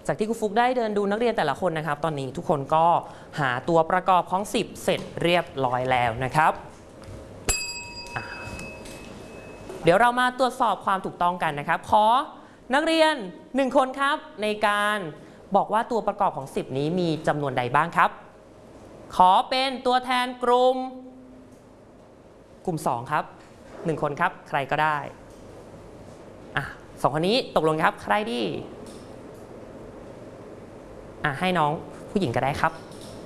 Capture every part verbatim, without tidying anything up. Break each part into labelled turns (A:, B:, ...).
A: จากที่ครูฟุกได้เดินดูนักเรียนแต่ละคนนะครับตอนนี้ทุกคนก็หาตัวประกอบของสิบเสร็จเรียบร้อยแล้วนะครับเดี๋ยวเรามาตรวจสอบความถูกต้องกันนะครับขอนักเรียนหนึ่งคนครับในการบอกว่าตัวประกอบของสิบนี้มีจำนวนใดบ้างครับขอเป็นตัวแทนกลุ่มกลุ่มสองครับหนึ่งคนครับใครก็ได้อ่ะสองคนนี้ตกลงครับใครดีอ่ะให้น้องผู้หญิงก็ได้ครับ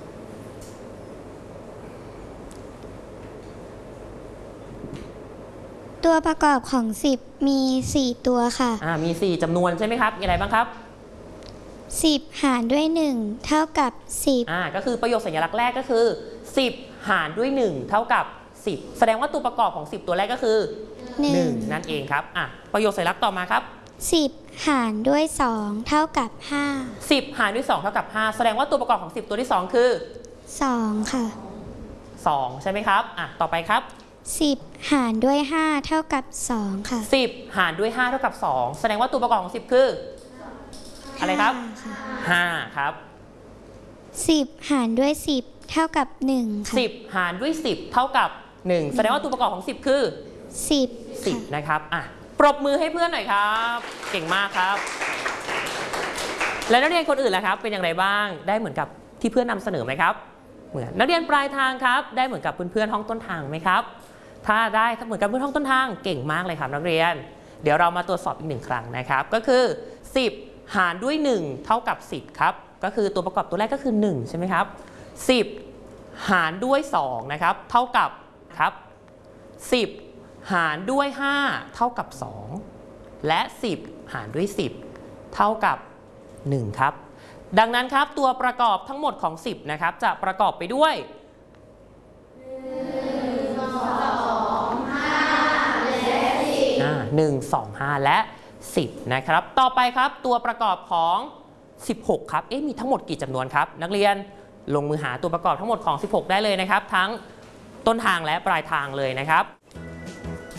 B: ตัวประกอบของสิบมีสี่ตัวค่ะ
A: อ่ามีสี่จำนวนใช่ไหมครับมีอะไรบ้างครับ
B: สิบหารด้วยหนึ่งเท่ากับสิบ
A: อ่าก็คือประโยคสัญลักษณ์แรกก็คือสิบหารด้วยหนึ่งเท่ากับสิบแสดงว่าตัวประกอบของสิบตัวแรกก็คือหนึ่งนั่นเองครับอ่ะประโยคสัญลักษณ์ต่อมาครับ
B: สิบหารด้วยสองเท่ากับห้า
A: สิบหารด้วยสองเท่ากับห้าแสดงว่าตัวประกอบของสิบตัวที่สองคือ
B: สองค่ะ
A: สองใช่ไหมครับอ่ะต่อไปครับ
B: สิบหารด้วยห้าเท่ากับสองค่ะ
A: สิบหารด้วยห้าเท่ากับสองแสดงว่าตัวประกอบของสิบคืออะไรครับห้าครับ
B: สิบหารด้วยสิบเท่ากับหนึ่งค่ะ
A: สิบหารด้วยสิบเท่ากับหนึ่งแสดงว่าตัวประกอบของสิบคือ
B: สิบ
A: สิบนะครับอ่ะปรบมือให้เพื่อนหน่อยครับเก่งมากครับและนักเรียนคนอื่นล่ะครับเป็นอย่างไรบ้างได้เหมือนกับที่เพื่อนนำเสนอไหมครับเหมือนนักเรียนปลายทางครับได้เหมือนกับเพื่อนๆห้องต้นทางไหมครับถ้าได้เหมือนกับเพื่อนห้องต้นทางเก่งมากเลยครับนักเรียนเดี๋ยวเรามาตรวจสอบอีกหนึ่งครั้งนะครับก็คือสิบหารด้วยหนึ่งเท่ากับสิบครับก็คือตัวประกอบตัวแรกก็คือหนึ่งใช่ไหมครับสิบหารด้วยสองนะครับเท่ากับครับสิบหารด้วยห้าเท่ากับสองและสิบหารด้วยสิบเท่ากับหนึ่งครับดังนั้นครับตัวประกอบทั้งหมดของสิบนะครับจะประกอบไปด้วยหนึ่ง สอง ห้าและสิบนะครับต่อไปครับตัวประกอบของสิบหกครับเอ๊ะมีทั้งหมดกี่จำนวนครับนักเรียนลงมือหาตัวประกอบทั้งหมดของสิบหกได้เลยนะครับทั้งต้นทางและปลายทางเลยนะครับ